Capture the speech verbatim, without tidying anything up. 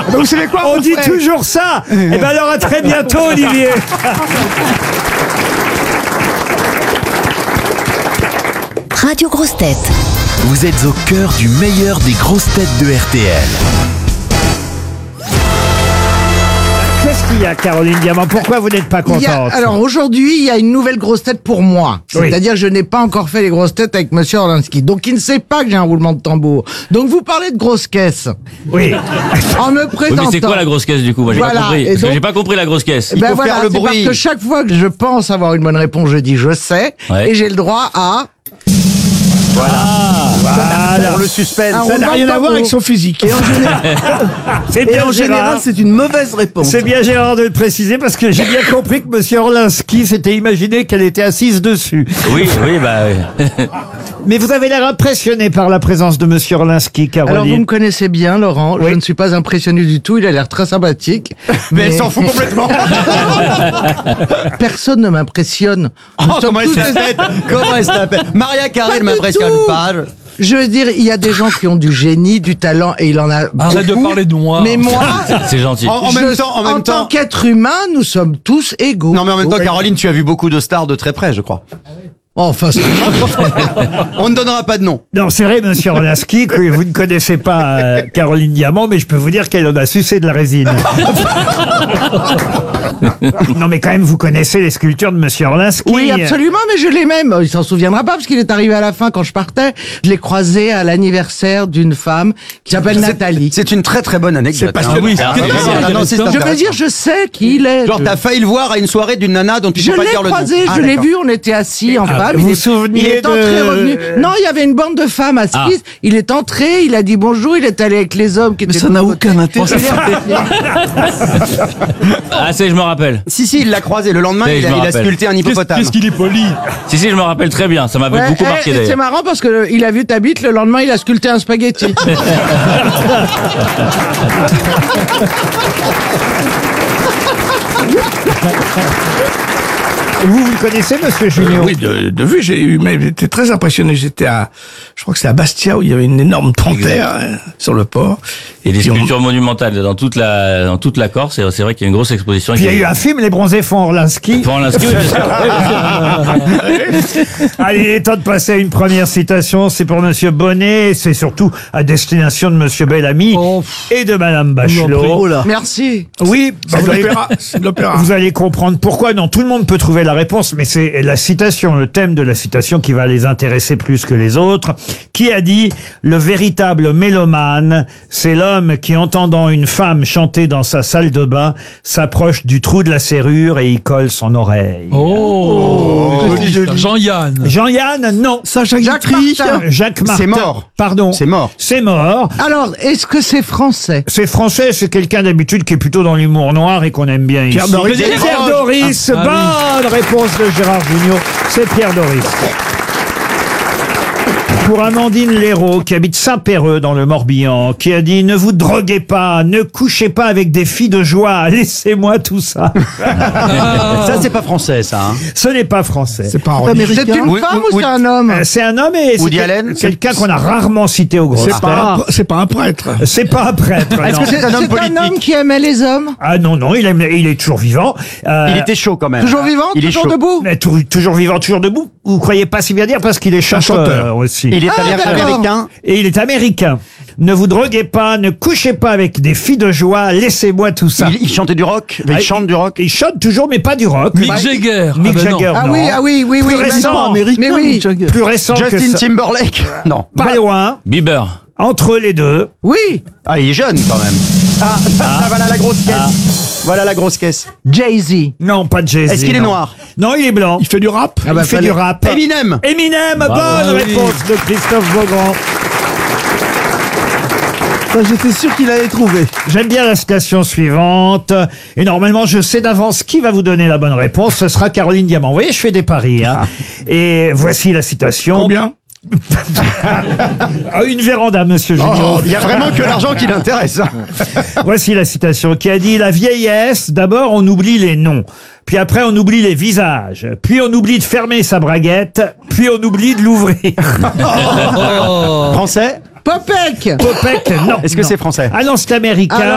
Bah, vous savez quoi? On dit ferait toujours ça. Eh ben alors à très bientôt, Olivier. Radio Grosses Têtes. Vous êtes au cœur du meilleur des grosses têtes de R T L. Qu'est-ce qu'il y a, Caroline Diamant? Pourquoi vous n'êtes pas Il y a- contente? alors aujourd'hui, il y a une nouvelle grosse tête pour moi. Oui. C'est-à-dire, je n'ai pas encore fait les grosses têtes avec Monsieur Orlinski. Donc, il ne sait pas que j'ai un roulement de tambour. Donc, vous parlez de grosse caisse. Oui. En me Oui, présentant. mais c'est quoi la grosse caisse du coup? Moi j'ai Voilà, pas compris. et Parce que donc- j'ai pas compris la grosse caisse. Ben faut voilà, faire le c'est parce bruit. que chaque fois que je pense avoir une bonne réponse, je dis je sais. Ouais. Et j'ai le droit à... Voilà. Pour le suspense. Un Ça n'a roulement rien de à voir tambour. avec son physique. C'est Et bien en général, Gérard. c'est une mauvaise réponse. C'est bien Gérard de le préciser parce que j'ai bien compris que Monsieur Orlinski s'était imaginé qu'elle était assise dessus. Oui, oui, bah. oui. Mais vous avez l'air impressionné par la présence de Monsieur Orlinski, Alors, vous Caroline. me connaissez bien, Laurent. Oui. Je ne suis pas impressionné du tout. Il a l'air très sympathique. Mais elle s'en fout complètement. Personne ne m'impressionne. Nous Oh, sommes comment elle tous se la des- pète? Comment elle se la pète? Maria Carré ne Pas du m'impressionne tout. pas. Je veux dire, il y a des gens qui ont du génie, du talent, et il en a Arrête de beaucoup. parler de moi. Mais moi, C'est gentil. En, en je- même temps, en même tant temps. qu'être humain, nous sommes tous égaux. Non mais en même temps, Caroline, tu as vu beaucoup de stars de très près, je crois. Enfin, c'est- On ne donnera pas de nom. Non, c'est vrai, Monsieur Orlinski, que vous ne connaissez pas euh, Caroline Diamant, mais je peux vous dire qu'elle en a sucé de la résine. Non, mais quand même, vous connaissez les sculptures de Monsieur Orlinski. oui, absolument, mais je l'ai même. Il s'en souviendra pas parce qu'il est arrivé à la fin quand je partais. Je l'ai croisé à l'anniversaire d'une femme qui s'appelle Nathalie. C'est une très très bonne anecdote. C'est pas hein. ce que- oui, Ah, c'est non, intéressant. non, non, c'est Je veux intéressant. dire, je sais qui il est. Genre, Je- t'as failli le voir à une soirée d'une nana dont tu Je peux pas l'ai dire le nom. croisé, Ah, je l'ai d'accord. vu, on était assis en femme. vous il vous est, souveniez il est entré, de- revenu. Non, il y avait une bande de femmes assises. Ah. Il est entré, il a dit bonjour, il est allé avec les hommes qui Mais étaient. ça n'a de côté. aucun intérêt. Il est reparti. Ah, c'est, je me rappelle. Si, si, il l'a croisé. Le lendemain, Oui, il je a, me il a rappelle. sculpté un hippopotame. qu'il est poli. Si, si, je me rappelle très bien. Ça m'avait Ouais, beaucoup eh, marqué et c'est d'ailleurs. marrant parce que il a vu ta bite, le lendemain il a sculpté un spaghetti. Vous, vous le connaissez, Monsieur Julien? Oui, de, de vue, j'ai eu, mais j'étais très impressionné. J'étais à, je crois que c'est à Bastia où il y avait une énorme panthère hein, sur le port. Et des Puis on- sculptures monumentales dans toute la, dans toute la Corse. Et c'est vrai qu'il y a une grosse exposition. Puis il y a eu un film, Les Bronzés font Orlinski. Pour l'inscrit, oui, bien sûr. Allez, il est temps de passer à une première citation. C'est pour Monsieur Bonnet. C'est surtout à destination de Monsieur Bellamy Oh, et de Madame Oh Bachelot. là. Merci. Oui, bah, C'est vous, de allez, l'opéra. C'est de l'opéra. vous allez comprendre pourquoi. Non, tout le monde peut trouver la réponse, mais c'est la citation, le thème de la citation qui va les intéresser plus que les autres. Qui a dit « Le véritable mélomane, c'est l'homme qui, entendant une femme chanter dans sa salle de bain, s'approche du trou de la serrure et y colle son oreille. Oh, Jean-Yann. Jean-Yann, non. Sacha Jacques Guitry. Martin. Jacques Martin. C'est mort. Pardon. C'est mort. C'est mort. Alors, est-ce que c'est français? C'est français, c'est quelqu'un d'habitude qui est plutôt dans l'humour noir et qu'on aime bien Pierre ici. Doris. C'est Pierre Doris. Ah, ah Bonne réponse de Gérard Jugnot. C'est Pierre Doris. Pour Amandine Léraud, qui habite Saint-Péreux dans le Morbihan, qui a dit « Ne vous droguez pas, ne couchez pas avec des filles de joie, laissez-moi tout ça. Ça, c'est pas français, ça. Hein. » Ce n'est pas français. C'est pas un C'est religieux. une Oui, femme oui, ou oui. c'est un homme? Euh, C'est un homme et c'est Woody quel- Allen quelqu'un qu'on a rarement cité au gros. C'est pas, un- c'est pas un prêtre. C'est pas un prêtre. Est-ce non. que c'est un homme C'est un homme politique? qui aimait les hommes? Ah non, non, il, aime- il est toujours vivant. Euh, Il était chaud quand même. Toujours vivant? Il est Toujours chaud. debout? mais tou- toujours vivant, toujours debout. Vous croyez pas si bien dire parce qu'il est chanteur, chanteur. aussi. Il est Ah, améri- d'accord. américain. Et il est américain. Ne vous droguez pas, ne couchez pas avec des filles de joie, laissez-moi tout ça. Il, il chantait du rock. Ah, Il chante du rock. Il chante toujours, mais pas du rock. Mick Bah, Jagger. Mick Ah ben non. Jagger, Ah non. oui, ah oui, oui, oui. Plus bah récent, non. Américain, Mais oui. Mick Jagger. Plus récent que Justin ça. Timberlake. Non. Pas loin. Bieber. Entre les deux. Oui. Ah, il est jeune quand même. Ah, ah, voilà la grosse caisse. Voilà la grosse caisse. Jay-Z. Non, pas de Jay-Z. Est-ce qu'il est non. noir? Non, il est blanc. Il fait du rap. Ah bah, il fait fallait- du rap. Eminem. Eminem, bonne Ah oui. réponse de Christophe Beaugrand. Ça, j'étais sûr qu'il allait trouver. J'aime bien la citation suivante. Et normalement, je sais d'avance qui va vous donner la bonne réponse. Ce sera Caroline Diamant. Vous voyez, je fais des paris. Hein. Et voici la citation. Combien? Ah, une véranda, monsieur Junior. Oh, il y a vraiment que l'argent qui l'intéresse. Voici la citation qui a dit « La vieillesse, d'abord on oublie les noms, puis après on oublie les visages, puis on oublie de fermer sa braguette, puis on oublie de l'ouvrir. Français? Popek. Popek, non. Est-ce que non. c'est français? Ah non, c'est américain. Alors,